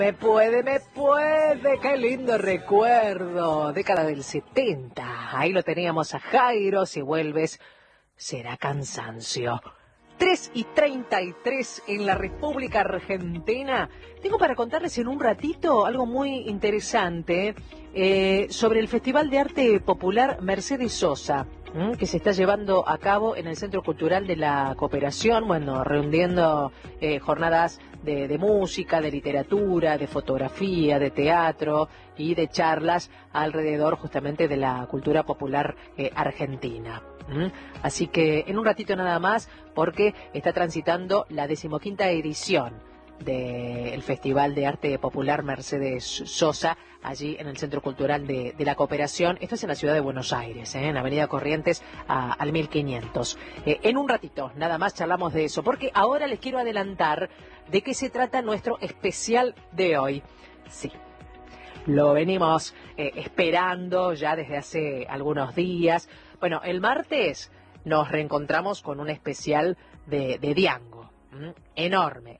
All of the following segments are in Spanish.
Me puede, qué lindo recuerdo, década del 70, ahí lo teníamos a Jairo, si vuelves será cansancio. 3:33 en la República Argentina. Tengo para contarles en un ratito algo muy interesante sobre el Festival de Arte Popular Mercedes Sosa, que se está llevando a cabo en el Centro Cultural de la Cooperación, bueno, reuniendo jornadas de música, de literatura, de fotografía, de teatro y de charlas alrededor justamente de la cultura popular argentina. Así que en un ratito nada más, porque está transitando la 15ª edición del Festival de Arte Popular Mercedes Sosa, allí en el Centro Cultural de la Cooperación. Esto es en la ciudad de Buenos Aires, en Avenida Corrientes al 1500. En un ratito nada más charlamos de eso, porque ahora les quiero adelantar de qué se trata nuestro especial de hoy. Sí, lo venimos esperando ya desde hace algunos días. Bueno, el martes nos reencontramos con un especial de Diango. Enorme.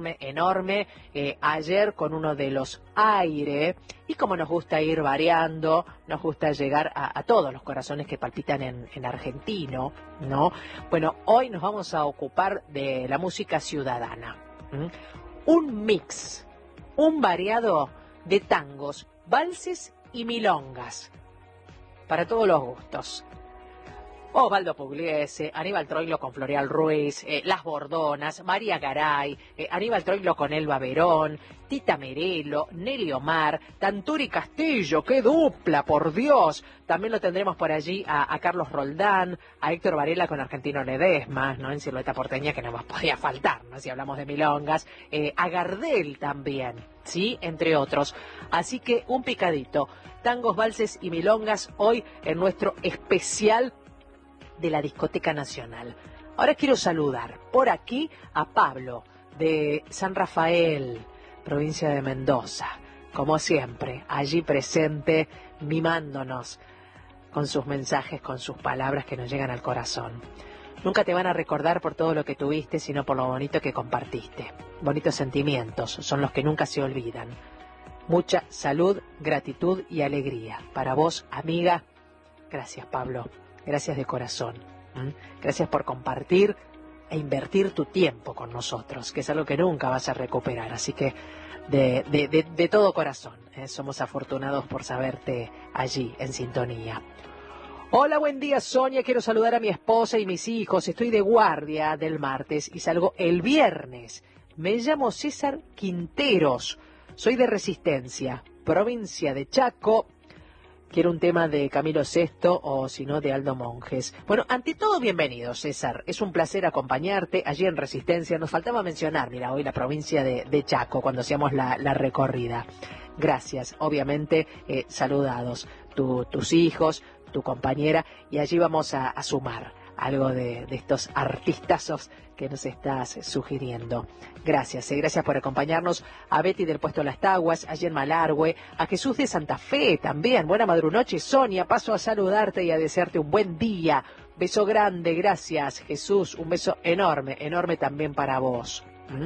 Ayer con uno de los Aire. Y como nos gusta ir variando, nos gusta llegar a todos los corazones que palpitan en argentino, ¿no? Bueno, hoy nos vamos a ocupar de la música ciudadana. Un mix, un variado de tangos, valses y milongas. Para todos los gustos. Osvaldo Pugliese, Aníbal Troilo con Floreal Ruiz, Las Bordonas, María Garay, Aníbal Troilo con Elba Verón, Tita Merelo, Nelly Omar, Tanturi Castillo, ¡qué dupla, por Dios! También lo tendremos por allí a Carlos Roldán, a Héctor Varela con Argentino Ledesma, ¿no? En Silueta Porteña, que no nos podía faltar, ¿no? Si hablamos de milongas, a Gardel también, ¿sí? Entre otros. Así que un picadito, tangos, valses y milongas hoy en nuestro especial de la Discoteca Nacional. Ahora quiero saludar por aquí a Pablo de San Rafael, provincia de Mendoza, como siempre, allí presente, mimándonos con sus mensajes, con sus palabras que nos llegan al corazón. Nunca te van a recordar por todo lo que tuviste, sino por lo bonito que compartiste. Bonitos sentimientos son los que nunca se olvidan. Mucha salud, gratitud y alegría. Para vos, amiga, gracias, Pablo. Gracias de corazón. Gracias por compartir e invertir tu tiempo con nosotros, que es algo que nunca vas a recuperar. Así que de todo corazón, somos afortunados por saberte allí en sintonía. Hola, buen día, Sonia. Quiero saludar a mi esposa y mis hijos. Estoy de guardia del martes y salgo el viernes. Me llamo César Quinteros. Soy de Resistencia, provincia de Chaco. Quiero un tema de Camilo Sesto o si no de Aldo Monjes. Bueno, ante todo, bienvenido, César. Es un placer acompañarte allí en Resistencia. Nos faltaba mencionar, mira, hoy la provincia de Chaco cuando hacíamos la recorrida. Gracias, obviamente, saludados. Tus hijos, tu compañera, y allí vamos a sumar algo de estos artistazos que nos estás sugiriendo. Gracias, gracias por acompañarnos. A Betty del Puesto Las Taguas, allí en Malargüe, a Jesús de Santa Fe también. Buena madrunoche, Sonia. Paso a saludarte y a desearte un buen día. Beso grande, gracias, Jesús. Un beso enorme, enorme también para vos.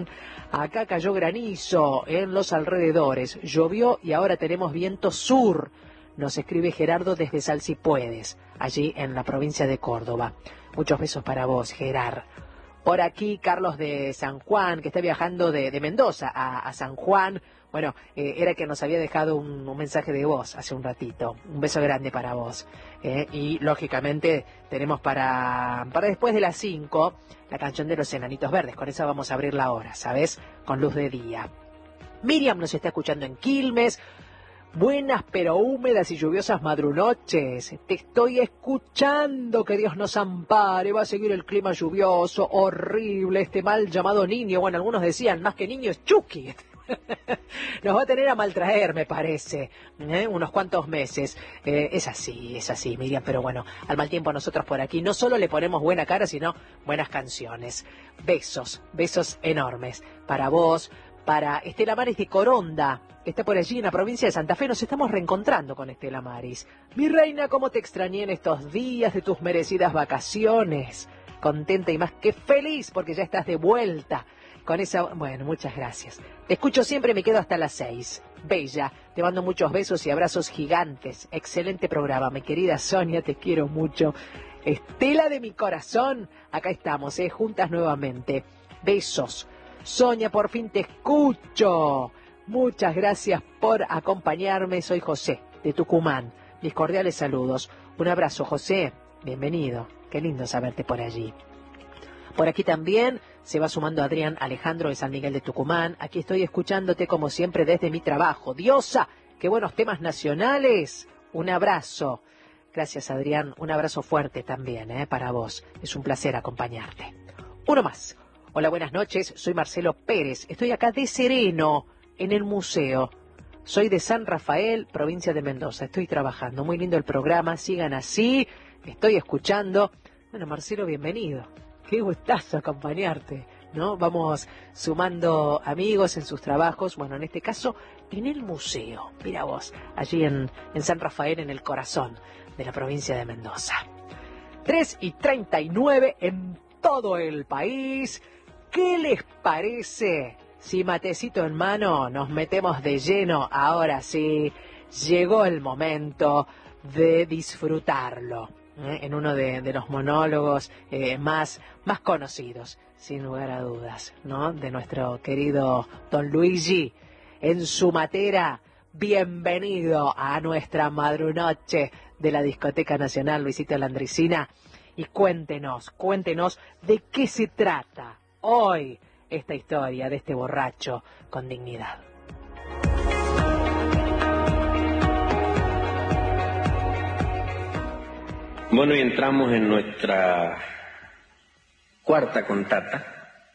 Acá cayó granizo en los alrededores. Llovió y ahora tenemos viento sur. Nos escribe Gerardo desde Salsipuedes, allí en la provincia de Córdoba. Muchos besos para vos, Gerard. Por aquí, Carlos de San Juan, que está viajando de Mendoza a San Juan. Bueno, era que nos había dejado un mensaje de voz hace un ratito. Un beso grande para vos. Y, lógicamente, tenemos para después de las 5, la canción de los Enanitos Verdes. Con esa vamos a abrir la hora, ¿sabes? Con luz de día. Miriam nos está escuchando en Quilmes. Buenas pero húmedas y lluviosas madrunoches. Te estoy escuchando, que Dios nos ampare. Va a seguir el clima lluvioso, horrible, este mal llamado niño. Bueno, algunos decían, más que niño es Chucky. Nos va a tener a maltraer, me parece, unos cuantos meses. Es así, Miriam, pero bueno, al mal tiempo nosotros por aquí no solo le ponemos buena cara, sino buenas canciones. Besos enormes para vos, para Estela Maris de Coronda, que está por allí en la provincia de Santa Fe. Nos estamos reencontrando con Estela Maris. Mi reina, cómo te extrañé en estos días de tus merecidas vacaciones. Contenta y más que feliz porque ya estás de vuelta. con esa... Bueno, muchas gracias. Te escucho siempre, me quedo hasta las 6. Bella, te mando muchos besos y abrazos gigantes. Excelente programa, mi querida Sonia, te quiero mucho. Estela de mi corazón, acá estamos, juntas nuevamente. Besos. Sonia, por fin te escucho. Muchas gracias por acompañarme. Soy José, de Tucumán. Mis cordiales saludos. Un abrazo, José. Bienvenido. Qué lindo saberte por allí. Por aquí también se va sumando Adrián Alejandro de San Miguel de Tucumán. Aquí estoy escuchándote como siempre desde mi trabajo. Diosa, qué buenos temas nacionales. Un abrazo. Gracias, Adrián. Un abrazo fuerte también, para vos. Es un placer acompañarte. Uno más. Hola, buenas noches. Soy Marcelo Pérez. Estoy acá de Sereno, en el museo. Soy de San Rafael, provincia de Mendoza. Estoy trabajando. Muy lindo el programa. Sigan así. Estoy escuchando. Bueno, Marcelo, bienvenido. Qué gustazo acompañarte, ¿no? Vamos sumando amigos en sus trabajos. Bueno, en este caso, en el museo. Mira vos, allí en San Rafael, en el corazón de la provincia de Mendoza. 3:39 en todo el país. ¿Qué les parece? Si matecito en mano, nos metemos de lleno. Ahora sí, llegó el momento de disfrutarlo. En uno de los monólogos más conocidos, sin lugar a dudas, ¿no? De nuestro querido Don Luigi. En su matera, bienvenido a nuestra madrunoche de la Discoteca Nacional Luisito Landricina. Y cuéntenos de qué se trata hoy esta historia de este borracho con dignidad. Bueno, y entramos en nuestra cuarta contata.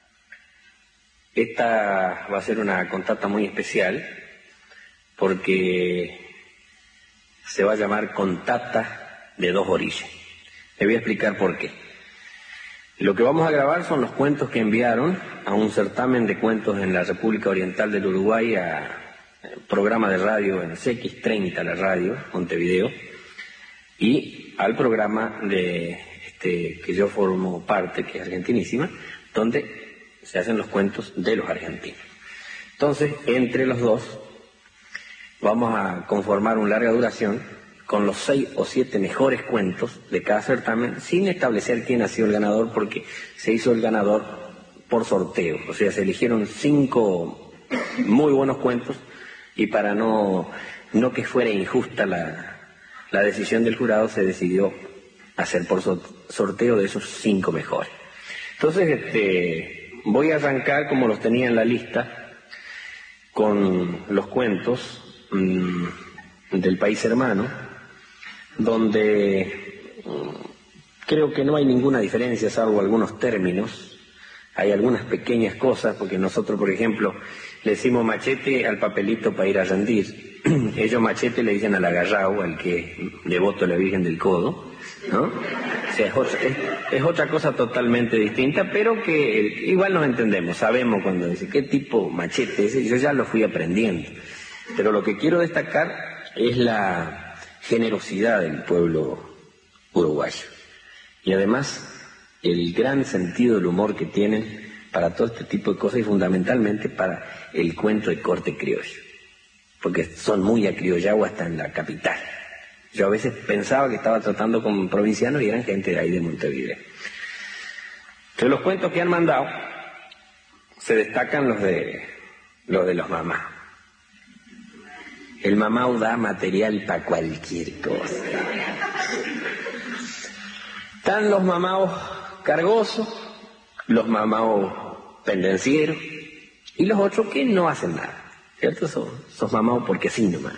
Esta va a ser una contata muy especial porque se va a llamar Contata de dos orillas. Le voy a explicar por qué. Lo que vamos a grabar son los cuentos que enviaron a un certamen de cuentos en la República Oriental del Uruguay, a programa de radio en CX30, la radio, Montevideo, y al programa de que yo formo parte, que es Argentinísima, donde se hacen los cuentos de los argentinos. Entonces, entre los dos, vamos a conformar una larga duración con los 6 o 7 mejores cuentos de cada certamen, sin establecer quién ha sido el ganador, porque se hizo el ganador por sorteo. O sea, se eligieron 5 muy buenos cuentos, y para no que fuera injusta la decisión del jurado, se decidió hacer por sorteo de esos 5 mejores. Entonces, voy a arrancar, como los tenía en la lista, con los cuentos del país hermano, donde creo que no hay ninguna diferencia, salvo algunos términos. Hay algunas pequeñas cosas, porque nosotros, por ejemplo, le decimos machete al papelito para ir a rendir. Ellos machete le dicen al agarrao, al que devoto a la Virgen del Codo, ¿no? O sea, es otra cosa totalmente distinta, pero que igual nos entendemos, sabemos cuando dice qué tipo machete es. Yo ya lo fui aprendiendo. Pero lo que quiero destacar es la generosidad del pueblo uruguayo. Y además, el gran sentido del humor que tienen para todo este tipo de cosas, y fundamentalmente para el cuento de corte criollo. Porque son muy acriollados hasta en la capital. Yo a veces pensaba que estaba tratando con provincianos y eran gente de ahí de Montevideo. Entre los cuentos que han mandado, se destacan los de los mamás. El mamau da material para cualquier cosa. Están los mamaos cargosos, los mamaos pendencieros, y los otros que no hacen nada, ¿cierto? Son mamaos porque sí nomás.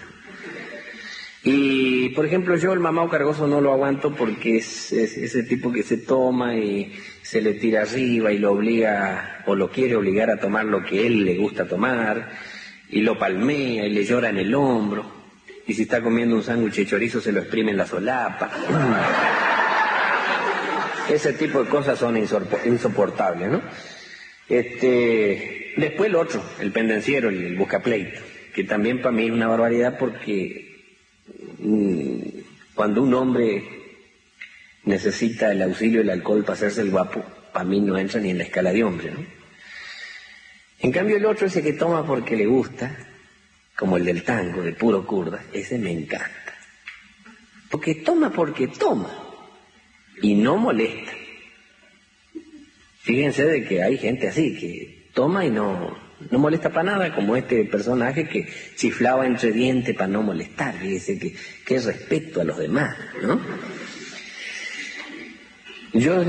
Y, por ejemplo, yo el mamao cargoso no lo aguanto, porque es ese tipo que se toma y se le tira arriba y lo obliga, o lo quiere obligar a tomar lo que él le gusta tomar, y lo palmea y le llora en el hombro, y si está comiendo un sándwich de chorizo se lo exprime en la solapa. Ese tipo de cosas son insoportables, ¿no? Después el otro, el pendenciero, el buscapleito, que también para mí es una barbaridad, porque cuando un hombre necesita el auxilio del alcohol para hacerse el guapo, para mí no entra ni en la escala de hombre, ¿no? En cambio el otro, ese que toma porque le gusta, como el del tango, de puro kurda, ese me encanta. Porque toma y no molesta. Fíjense de que hay gente así, que toma y no molesta para nada, como este personaje que chiflaba entre dientes para no molestar. Fíjense que respeto a los demás, ¿no? Yo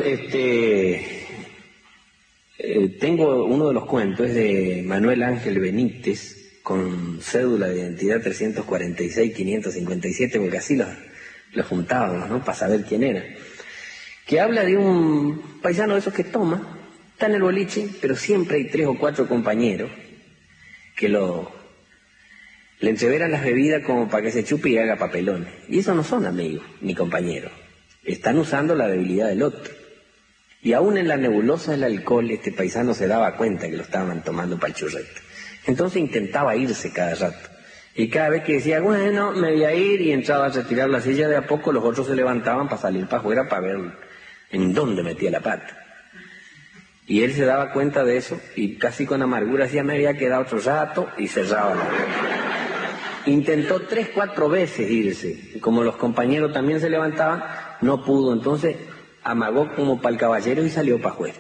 tengo uno de los cuentos, es de Manuel Ángel Benítez, con cédula de identidad 346-557, porque así los juntábamos, ¿no?, para saber quién era. Que habla de un paisano de esos que toma, está en el boliche, pero siempre hay 3 o 4 compañeros que le entreveran las bebidas como para que se chupe y haga papelones. Y esos no son amigos ni compañeros. Están usando la debilidad del otro. Y aún en la nebulosa del alcohol, este paisano se daba cuenta que lo estaban tomando para el churrete. Entonces intentaba irse cada rato. Y cada vez que decía, bueno, me voy a ir, y entraba a retirar la silla, de a poco los otros se levantaban para salir para afuera para ver en dónde metía la pata. Y él se daba cuenta de eso y casi con amargura decía, me había quedado otro rato, y cerraba la puerta. Intentó 3, 4 veces irse. Y como los compañeros también se levantaban, no pudo. Entonces amagó como para el caballero y salió para afuera.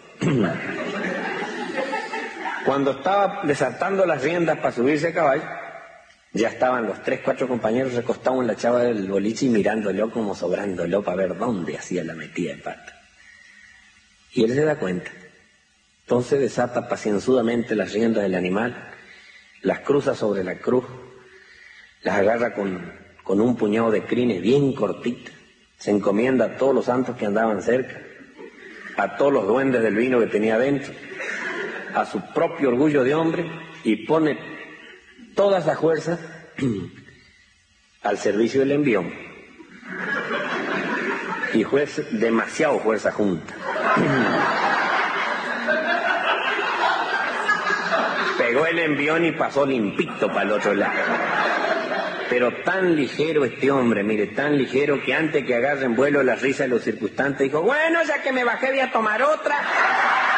Cuando estaba desatando las riendas para subirse a caballo, ya estaban los 3, 4 compañeros recostados en la chava del boliche y mirándolo como sobrándolo para ver dónde hacía la metida de pata. Y él se da cuenta. Entonces desata pacienzudamente las riendas del animal, las cruza sobre la cruz, las agarra con un puñado de crines bien cortitas, se encomienda a todos los santos que andaban cerca, a todos los duendes del vino que tenía adentro, a su propio orgullo de hombre, y pone toda esa fuerza al servicio del envión. Y fue demasiado fuerza junta. Pegó el envión y pasó limpito para el otro lado. Pero tan ligero este hombre, mire, tan ligero que antes que agarren vuelo la risa de los circunstantes, dijo, bueno, ya que me bajé voy a tomar otra.